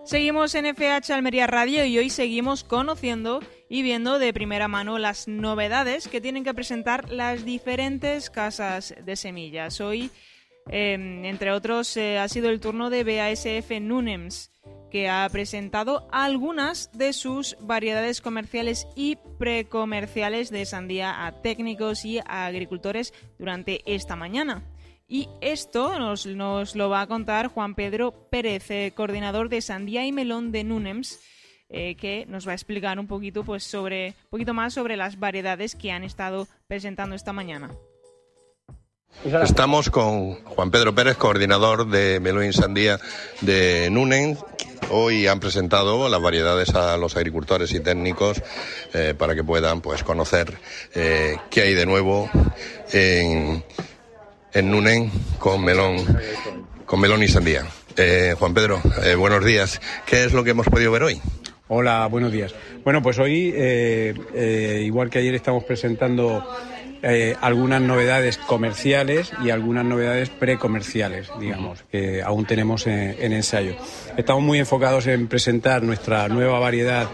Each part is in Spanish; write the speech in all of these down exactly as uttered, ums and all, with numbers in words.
Seguimos en F H Almería Radio y hoy seguimos conociendo y viendo de primera mano las novedades que tienen que presentar las diferentes casas de semillas. Hoy, eh, entre otros, eh, ha sido el turno de B A S F Nunems, que ha presentado algunas de sus variedades comerciales y precomerciales de sandía a técnicos y a agricultores durante esta mañana. Y esto nos, nos lo va a contar Juan Pedro Pérez, eh, coordinador de sandía y melón de Nunems, eh, que nos va a explicar un poquito, pues, sobre, un poquito más sobre las variedades que han estado presentando esta mañana. Estamos con Juan Pedro Pérez, coordinador de melón y sandía de Nunems. Hoy han presentado las variedades a los agricultores y técnicos eh, para que puedan, pues, conocer eh, qué hay de nuevo en... en Nunems con melón, con melón y sandía. Eh, Juan Pedro, eh, buenos días. ¿Qué es lo que hemos podido ver hoy? Hola, buenos días. Bueno, pues hoy, eh, eh, igual que ayer, estamos presentando eh, algunas novedades comerciales y algunas novedades precomerciales, digamos, que aún tenemos en, en ensayo. Estamos muy enfocados en presentar nuestra nueva variedad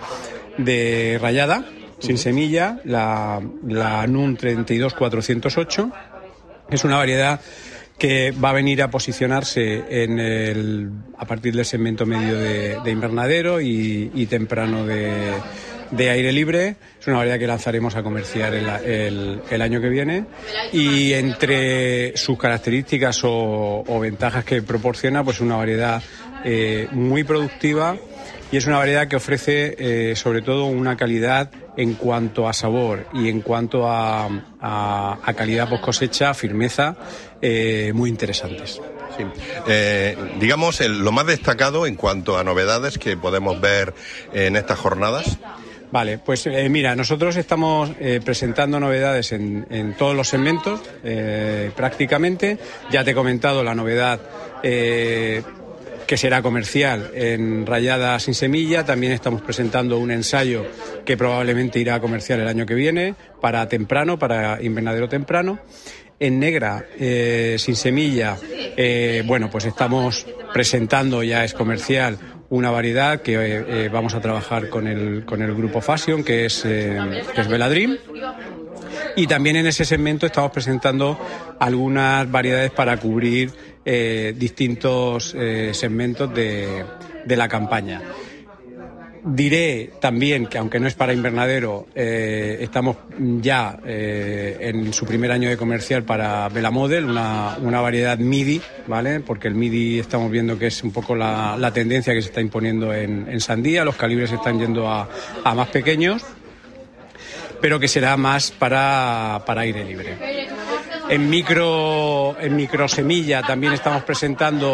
de rayada, sin semilla, la, la N U N treinta y dos cuatrocientos ocho. Es una variedad que va a venir a posicionarse en el, a partir del segmento medio de, de invernadero y, y temprano de, de aire libre. Es una variedad que lanzaremos a comerciar el, el, el año que viene, y entre sus características o, o ventajas que proporciona, pues una variedad eh, muy productiva, y es una variedad que ofrece eh, sobre todo una calidad en cuanto a sabor y en cuanto a, a, a calidad post cosecha, firmeza, eh, muy interesantes. Sí. Eh, digamos, el, lo más destacado en cuanto a novedades que podemos ver en estas jornadas. Vale, pues eh, mira, nosotros estamos eh, presentando novedades en, en todos los segmentos, eh, prácticamente. Ya te he comentado la novedad eh, que será comercial en rayada sin semilla. También estamos presentando un ensayo que probablemente irá a comercial el año que viene para temprano, para invernadero temprano. En negra, eh, sin semilla, eh, bueno, pues estamos presentando, ya es comercial, una variedad que eh, eh, vamos a trabajar con el, con el grupo Fashion, que es, eh, que es Beladrim. Y también en ese segmento estamos presentando algunas variedades para cubrir eh, distintos eh, segmentos de, de la campaña. Diré también que, aunque no es para invernadero, eh, estamos ya eh, en su primer año de comercial para Bella Model, una, una variedad midi, ¿vale? Porque el midi estamos viendo que es un poco la, la tendencia que se está imponiendo en, en sandía. Los calibres están yendo a, a más pequeños, pero que será más para, para aire libre. En micro, en microsemilla también estamos presentando